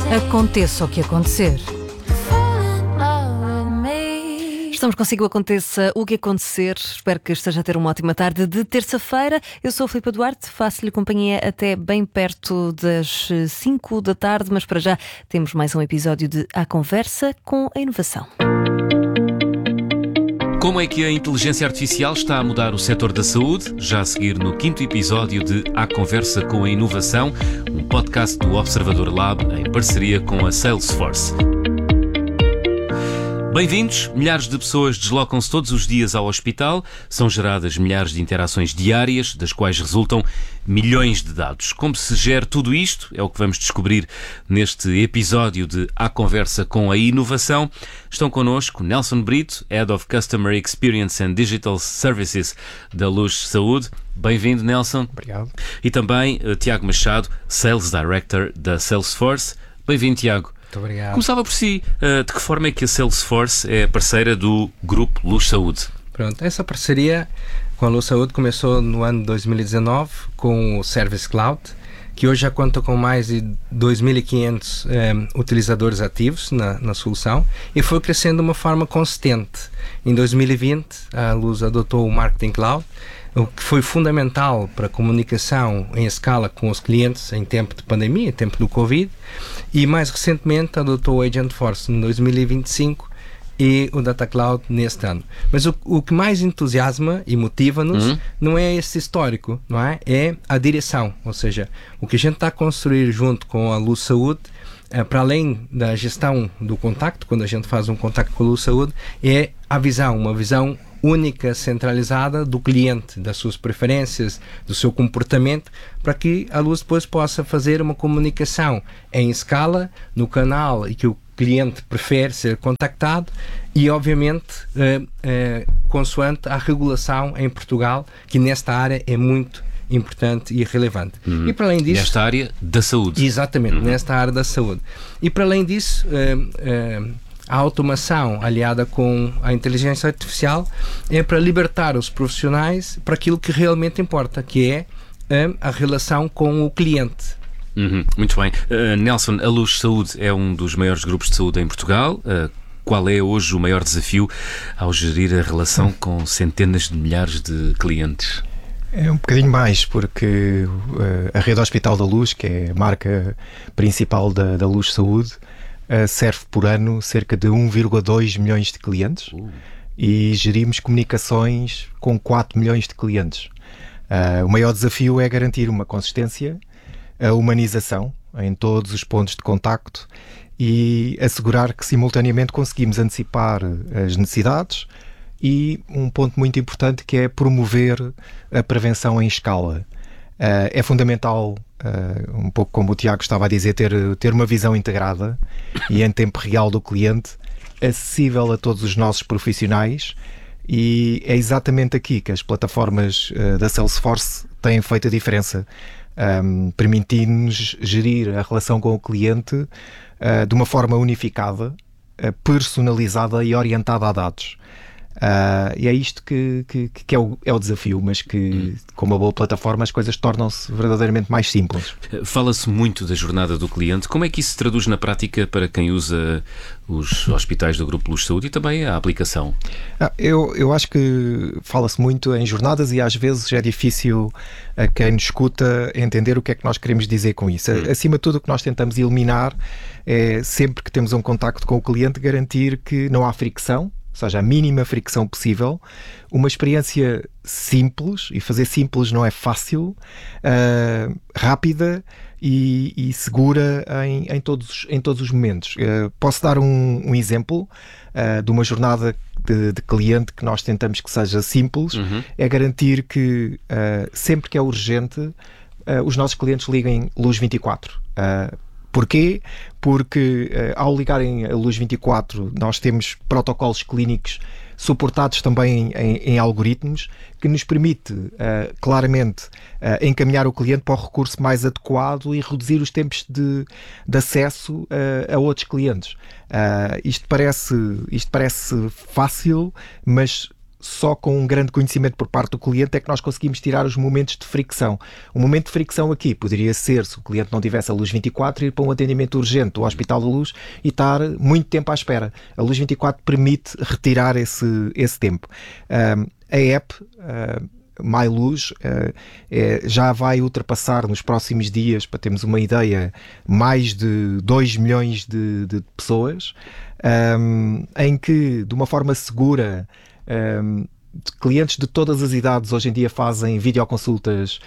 Aconteça o que acontecer. Estamos consigo, aconteça o que acontecer. Espero que esteja a ter uma ótima tarde de terça-feira. Eu sou a Filipa Duarte, faço-lhe companhia até bem perto das 5 da tarde, mas para já temos mais um episódio de A Conversa com a Inovação. Como é que a inteligência artificial está a mudar o setor da saúde? Já a seguir no 5º episódio de A Conversa com a Inovação, um podcast do Observador Lab em parceria com a Salesforce. Bem-vindos! Milhares de pessoas deslocam-se todos os dias ao hospital. São geradas milhares de interações diárias, das quais resultam milhões de dados. Como se gera tudo isto? É o que vamos descobrir neste episódio de A Conversa com a Inovação. Estão connosco Nelson Brito, Head of Customer Experience and Digital Services da Luz Saúde. Bem-vindo, Nelson. Obrigado. E também Tiago Machado, Sales Director da Salesforce. Bem-vindo, Tiago. Muito obrigado. Começava por si, de que forma é que a Salesforce é parceira do Grupo Luz Saúde? Pronto, essa parceria com a Luz Saúde começou no ano de 2019 com o Service Cloud, que hoje já conta com mais de 2.500 utilizadores ativos na solução e foi crescendo de uma forma consistente. Em 2020, a Luz adotou o Marketing Cloud, o que foi fundamental para a comunicação em escala com os clientes em tempo de pandemia, em tempo do Covid, e mais recentemente adotou o Agentforce em 2025 e o Data Cloud neste ano. Mas o que mais entusiasma e motiva-nos não é esse histórico, não é? É a direção, ou seja, o que a gente está a construir junto com a Luz Saúde, para além da gestão do contacto, quando a gente faz um contacto com a Luz Saúde, é a visão, uma visão única, centralizada do cliente, das suas preferências, do seu comportamento, para que a Luz depois possa fazer uma comunicação em escala, no canal e que o cliente prefere ser contactado e, obviamente, consoante a regulação em Portugal, que nesta área é muito importante e relevante. E para além disso... Nesta área da saúde. Exatamente, nesta área da saúde. E para além disso... a automação aliada com a inteligência artificial é para libertar os profissionais para aquilo que realmente importa, que é a relação com o cliente. Muito bem. Nelson, a Luz Saúde é um dos maiores grupos de saúde em Portugal. Qual é hoje o maior desafio ao gerir a relação com centenas de milhares de clientes? É um bocadinho mais, porque a Rede Hospital da Luz, que é a marca principal da Luz Saúde, serve por ano cerca de 1,2 milhões de clientes e gerimos comunicações com 4 milhões de clientes. O maior desafio é garantir uma consistência, a humanização em todos os pontos de contacto e assegurar que simultaneamente conseguimos antecipar as necessidades e um ponto muito importante que é promover a prevenção em escala. É fundamental, um pouco como o Tiago estava a dizer, ter uma visão integrada e em tempo real do cliente, acessível a todos os nossos profissionais, e é exatamente aqui que as plataformas da Salesforce têm feito a diferença, permitindo-nos gerir a relação com o cliente de uma forma unificada, personalizada e orientada a dados. E é isto que é o desafio, mas que com uma boa plataforma as coisas tornam-se verdadeiramente mais simples. Fala-se muito da jornada do cliente. Como é que isso se traduz na prática para quem usa os hospitais do Grupo Luz Saúde e também a aplicação? Eu acho que fala-se muito em jornadas e às vezes é difícil a quem nos escuta entender o que é que nós queremos dizer com isso. Acima de tudo, o que nós tentamos eliminar é, sempre que temos um contacto com o cliente, garantir que não há fricção, ou seja, a mínima fricção possível, uma experiência simples, e fazer simples não é fácil, rápida e segura em todos os momentos. Posso dar um exemplo de uma jornada de cliente que nós tentamos que seja simples, é garantir que sempre que é urgente, os nossos clientes liguem Luz 24. Porquê? Porque ao ligarem a Luz 24 nós temos protocolos clínicos suportados também em algoritmos que nos permite claramente encaminhar o cliente para o recurso mais adequado e reduzir os tempos de acesso a outros clientes. Isto parece fácil, mas só com um grande conhecimento por parte do cliente é que nós conseguimos tirar os momentos de fricção. O momento de fricção aqui poderia ser, se o cliente não tivesse a Luz 24, ir para um atendimento urgente do Hospital da Luz e estar muito tempo à espera. A Luz 24 permite retirar esse tempo. A app MyLuz já vai ultrapassar nos próximos dias, para termos uma ideia, mais de 2 milhões de pessoas, em que, de uma forma segura, clientes de todas as idades hoje em dia fazem videoconsultas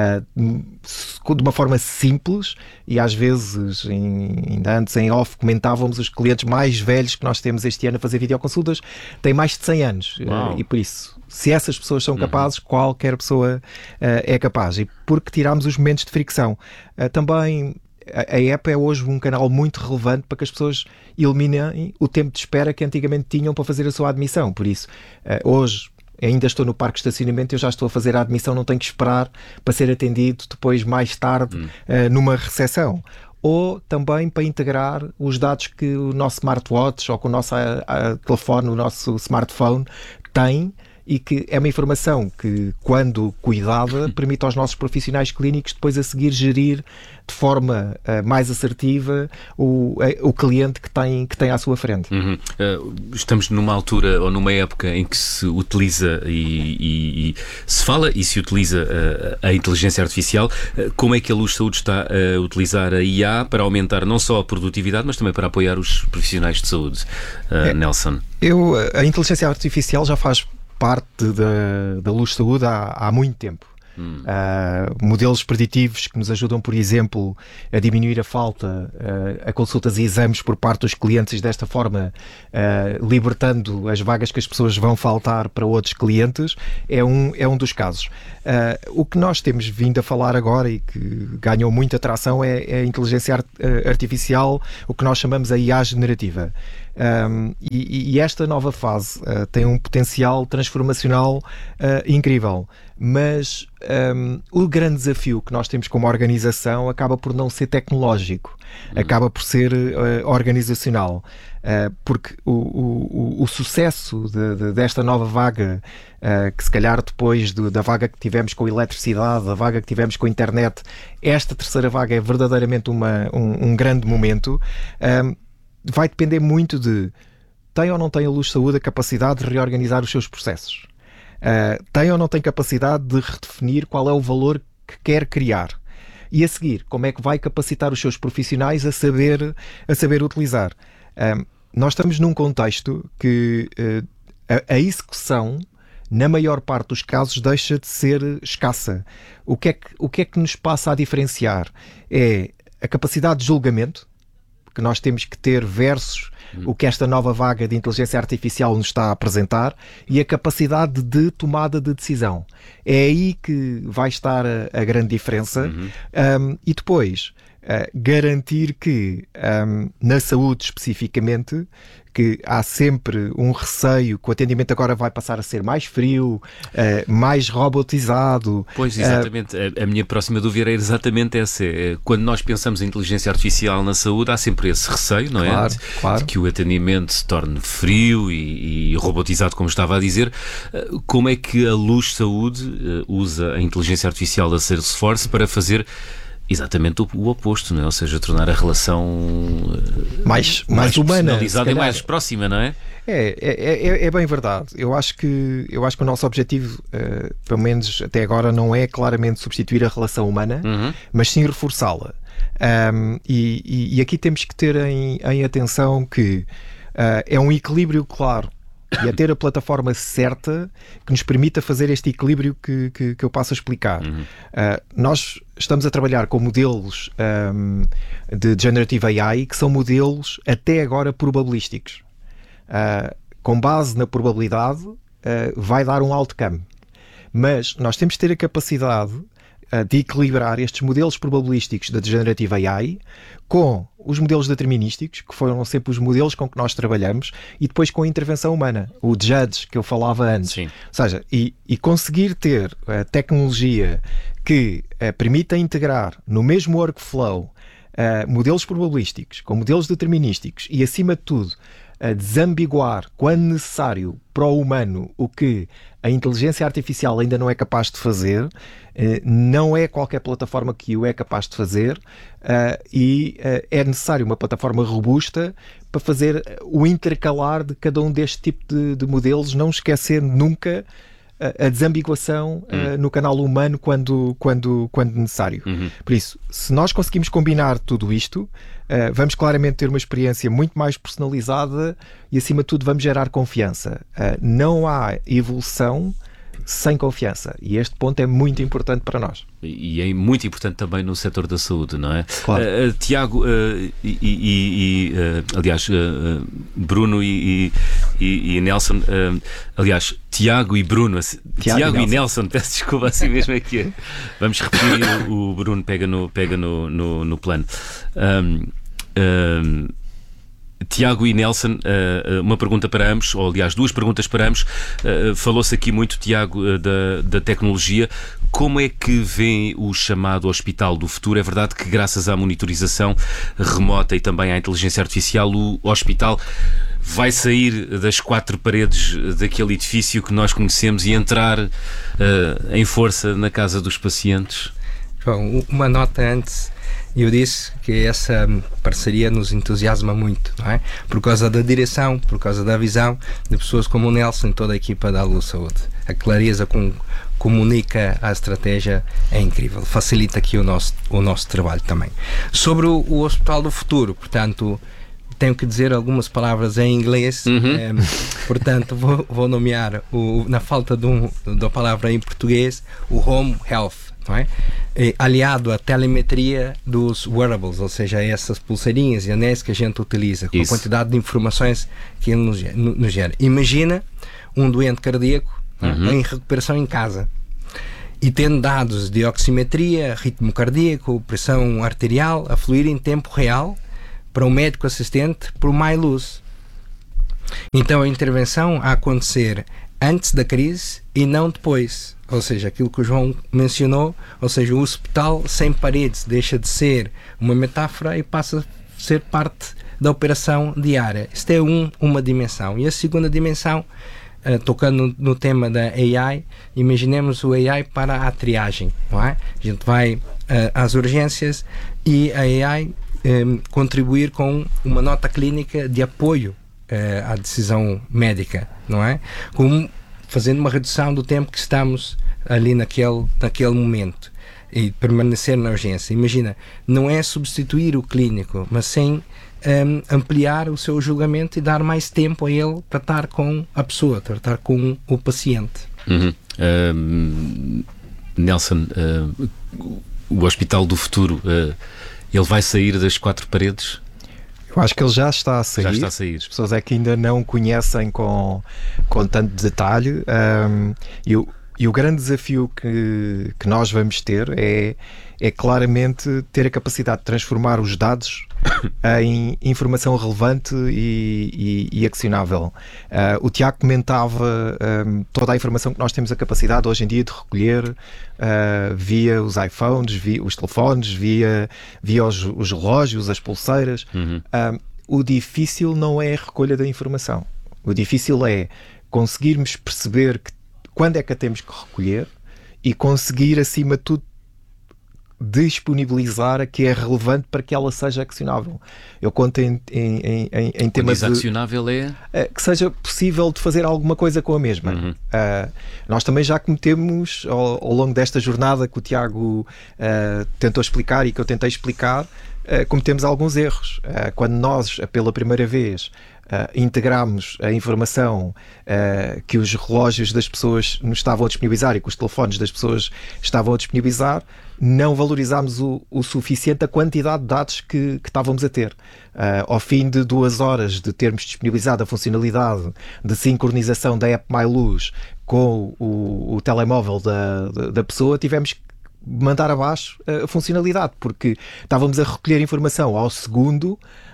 de uma forma simples e às vezes, ainda antes em off comentávamos, os clientes mais velhos que nós temos este ano a fazer videoconsultas têm mais de 100 anos e por isso, se essas pessoas são capazes, qualquer pessoa é capaz, e porque tiramos os momentos de fricção. Também a app é hoje um canal muito relevante para que as pessoas eliminem o tempo de espera que antigamente tinham para fazer a sua admissão. Por isso, hoje ainda estou no parque de estacionamento, eu já estou a fazer a admissão, não tenho que esperar para ser atendido depois, mais tarde, numa recepção. Ou também para integrar os dados que o nosso smartwatch ou que o nosso telefone, o nosso smartphone tem, e que é uma informação que, quando cuidada, permite aos nossos profissionais clínicos depois a seguir gerir de forma mais assertiva o cliente que tem à sua frente. Estamos numa altura ou numa época em que se utiliza e se fala e se utiliza a inteligência artificial. Como é que a Luz Saúde está a utilizar a IA para aumentar não só a produtividade, mas também para apoiar os profissionais de saúde? Nelson? A inteligência artificial já faz parte da Luz Saúde há muito tempo. Modelos preditivos que nos ajudam, por exemplo, a diminuir a falta a consultas e exames por parte dos clientes, desta forma libertando as vagas que as pessoas vão faltar para outros clientes, é um dos casos. O que nós temos vindo a falar agora e que ganhou muita atração é a inteligência artificial, o que nós chamamos a IA generativa. E esta nova fase tem um potencial transformacional incrível, mas o grande desafio que nós temos como organização acaba por não ser tecnológico, acaba por ser organizacional, porque o sucesso desta nova vaga, que se calhar depois da vaga que tivemos com a eletricidade, da vaga que tivemos com a internet, esta terceira vaga é verdadeiramente um grande momento. Vai depender muito de tem ou não tem a Luz Saúde a capacidade de reorganizar os seus processos, tem ou não tem capacidade de redefinir qual é o valor que quer criar, e a seguir, como é que vai capacitar os seus profissionais a saber utilizar. Nós estamos num contexto que a execução, na maior parte dos casos, deixa de ser escassa. O que é que nos passa a diferenciar? É a capacidade de julgamento que nós temos que ter versus o que esta nova vaga de inteligência artificial nos está a apresentar, e a capacidade de tomada de decisão. É aí que vai estar a grande diferença. E depois, garantir que, na saúde especificamente, que há sempre um receio que o atendimento agora vai passar a ser mais frio, mais robotizado. Pois, exatamente. A minha próxima dúvida é exatamente essa. Quando nós pensamos em inteligência artificial na saúde, há sempre esse receio, não é? Claro. De que o atendimento se torne frio e robotizado, como estava a dizer. Como é que a Luz Saúde usa a inteligência artificial da Salesforce para fazer exatamente o oposto, não é? Ou seja, tornar a relação mais humana, personalizada e mais próxima, não é? É bem verdade. Eu acho que o nosso objetivo, pelo menos até agora, não é claramente substituir a relação humana, mas sim reforçá-la. E aqui temos que ter em atenção que é um equilíbrio claro, e a ter a plataforma certa que nos permita fazer este equilíbrio que eu passo a explicar. Nós estamos a trabalhar com modelos de Generative AI que são modelos até agora probabilísticos. Com base na probabilidade, vai dar um outcome. Mas nós temos de ter a capacidade de equilibrar estes modelos probabilísticos da Generative AI com os modelos determinísticos, que foram sempre os modelos com que nós trabalhamos, e depois com a intervenção humana, o judge que eu falava antes. Sim. Ou seja, e conseguir ter a tecnologia que permita integrar no mesmo workflow modelos probabilísticos, com modelos determinísticos e, acima de tudo, a desambiguar, quando necessário, para o humano o que a inteligência artificial ainda não é capaz de fazer, não é qualquer plataforma que o é capaz de fazer, e é necessário uma plataforma robusta para fazer o intercalar de cada um deste tipo de modelos, não esquecer nunca a desambiguação no canal humano quando necessário. Por isso, se nós conseguimos combinar tudo isto, vamos claramente ter uma experiência muito mais personalizada e, acima de tudo, vamos gerar confiança. Não há evolução sem confiança, e este ponto é muito importante para nós. E é muito importante também no setor da saúde, não é? Claro. Tiago aliás, Bruno e Nelson, aliás, Tiago e Bruno, Tiago e Nelson, peço desculpa, assim mesmo é que é. Vamos repetir, o Bruno pega no plano. Tiago e Nelson, uma pergunta para ambos, ou aliás, duas perguntas para ambos. Falou-se aqui muito, Tiago, da tecnologia. Como é que vê o chamado Hospital do Futuro? É verdade que, graças à monitorização remota e também à inteligência artificial, o hospital vai sair das quatro paredes daquele edifício que nós conhecemos e entrar em força na casa dos pacientes? João, uma nota antes. Eu disse que essa parceria nos entusiasma muito, não é? Por causa da direção, por causa da visão de pessoas como o Nelson e toda a equipa da Luz Saúde. A clareza com comunica a estratégia é incrível, facilita aqui o nosso trabalho também. Sobre o Hospital do Futuro, portanto, tenho que dizer algumas palavras em inglês, portanto vou nomear, na falta da palavra em português, o Home Health. Não é? Aliado à telemetria dos wearables, ou seja, essas pulseirinhas e anéis que a gente utiliza, com a quantidade de informações que ele nos gera. Imagina um doente cardíaco em recuperação em casa e tendo dados de oximetria, ritmo cardíaco, pressão arterial a fluir em tempo real para o médico assistente por MyLuz. Então a intervenção a acontecer antes da crise e não depois. Ou seja, aquilo que o João mencionou, ou seja, o hospital sem paredes deixa de ser uma metáfora e passa a ser parte da operação diária. Isto é uma dimensão. E a segunda dimensão, tocando no tema da AI, imaginemos o AI para a triagem, não é? A gente vai às urgências e a AI contribuir com uma nota clínica de apoio à decisão médica, não é? Fazendo uma redução do tempo que estamos ali naquele momento e permanecer na urgência. Imagina, não é substituir o clínico, mas sim ampliar o seu julgamento e dar mais tempo a ele para estar com a pessoa, para estar com o paciente. Nelson, o Hospital do Futuro, ele vai sair das quatro paredes? Eu acho que ele já está a sair. Já está a sair. As pessoas é que ainda não conhecem com tanto detalhe. E o grande desafio que nós vamos ter é claramente ter a capacidade de transformar os dados em informação relevante e accionável. O Tiago comentava toda a informação que nós temos a capacidade hoje em dia de recolher via os iPhones, via os telefones, via os relógios, as pulseiras. O difícil não é a recolha da informação. O difícil é conseguirmos perceber quando é que a temos que recolher e conseguir, acima de tudo, disponibilizar a que é relevante para que ela seja accionável. Eu conto em temas de... accionável é? Que seja possível de fazer alguma coisa com a mesma. Nós também já cometemos, ao longo desta jornada que o Tiago tentou explicar e que eu tentei explicar, cometemos alguns erros. Quando nós, pela primeira vez, integramos a informação que os relógios das pessoas nos estavam a disponibilizar e que os telefones das pessoas estavam a disponibilizar, não valorizámos o suficiente a quantidade de dados que estávamos a ter. Ao fim de 2 horas de termos disponibilizado a funcionalidade de sincronização da app MyLuz com o telemóvel da pessoa, tivemos que mandar abaixo a funcionalidade, porque estávamos a recolher informação ao segundo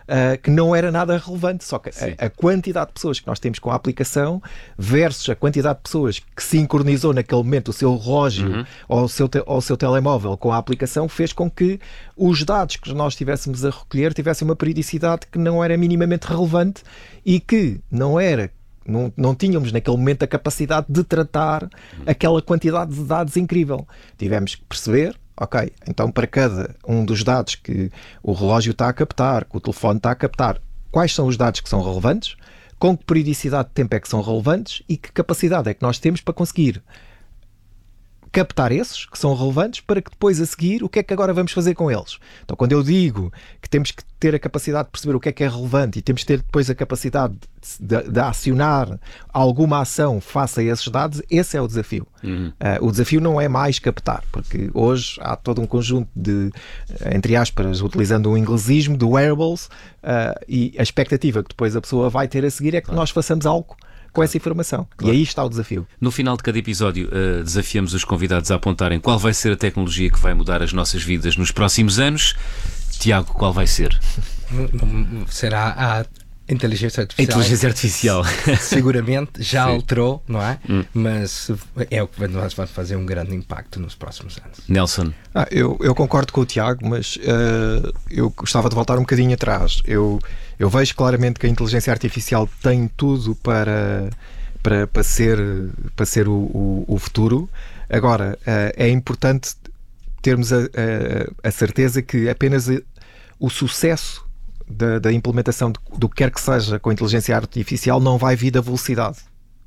que não era nada relevante. Só que a quantidade de pessoas que nós temos com a aplicação versus a quantidade de pessoas que sincronizou naquele momento o seu relógio ou o seu telemóvel com a aplicação fez com que os dados que nós estivéssemos a recolher tivessem uma periodicidade que não era minimamente relevante e que não tínhamos naquele momento a capacidade de tratar aquela quantidade de dados incrível. Tivemos que perceber, ok, então para cada um dos dados que o relógio está a captar, que o telefone está a captar, quais são os dados que são relevantes, com que periodicidade de tempo é que são relevantes e que capacidade é que nós temos para conseguir captar esses que são relevantes para que depois a seguir o que é que agora vamos fazer com eles. Então quando eu digo que temos que ter a capacidade de perceber o que é relevante e temos que ter depois a capacidade de acionar alguma ação face a esses dados, esse é o desafio. O desafio não é mais captar, porque hoje há todo um conjunto de, entre aspas, utilizando um inglesismo, de wearables, e a expectativa que depois a pessoa vai ter a seguir é que nós façamos algo com essa informação. Claro. E aí está o desafio. No final de cada episódio, desafiamos os convidados a apontarem qual vai ser a tecnologia que vai mudar as nossas vidas nos próximos anos. Tiago, qual vai ser? Será a inteligência artificial. A inteligência artificial. Seguramente já alterou, não é? Mas é o que vai fazer um grande impacto nos próximos anos. Nelson? Eu concordo com o Tiago, mas eu gostava de voltar um bocadinho atrás. Eu vejo claramente que a inteligência artificial tem tudo para ser o futuro. Agora, é importante termos a certeza que apenas o sucesso da implementação do que quer que seja com a inteligência artificial não vai vir da velocidade.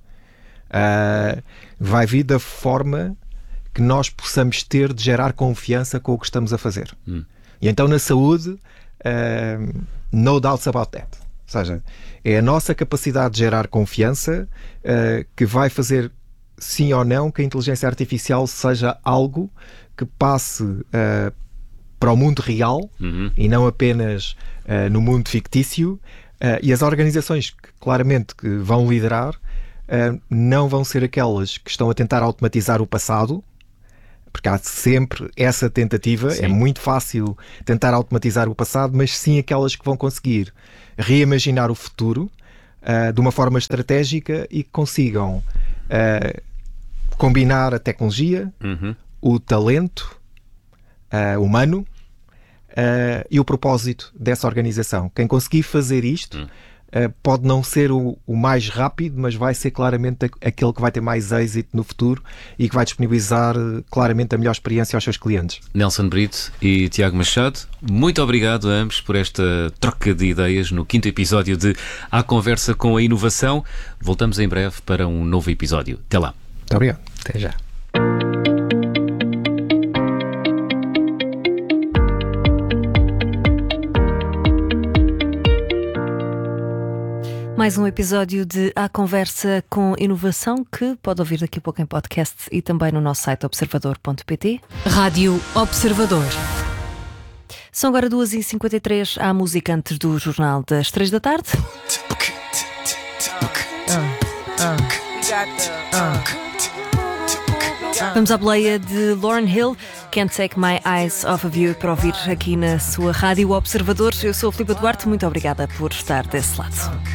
Vai vir da forma que nós possamos ter de gerar confiança com o que estamos a fazer. E então na saúde, no doubts about that. Ou seja, é a nossa capacidade de gerar confiança que vai fazer sim ou não que a inteligência artificial seja algo que passe para o mundo real e não apenas no mundo fictício, e as organizações que claramente que vão liderar não vão ser aquelas que estão a tentar automatizar o passado, porque há sempre essa tentativa. Sim. É muito fácil tentar automatizar o passado, mas sim aquelas que vão conseguir reimaginar o futuro de uma forma estratégica e que consigam combinar a tecnologia, o talento humano e o propósito dessa organização. Quem conseguir fazer isto pode não ser o mais rápido, mas vai ser claramente aquele que vai ter mais êxito no futuro e que vai disponibilizar claramente a melhor experiência aos seus clientes. Nelson Brito e Tiago Machado, muito obrigado a ambos por esta troca de ideias no 5º episódio de A Conversa com a Inovação. Voltamos em breve para um novo episódio. Até lá. Muito obrigado. Até já. Mais um episódio de A Conversa com Inovação, que pode ouvir daqui a pouco em podcast e também no nosso site observador.pt. Rádio Observador. São agora 2h53, há música antes do jornal das 3 da tarde. Vamos à boleia de Lauryn Hill, Can't Take My Eyes Off of You, para ouvir aqui na sua Rádio Observador. Eu sou a Filipa Duarte, muito obrigada por estar desse lado.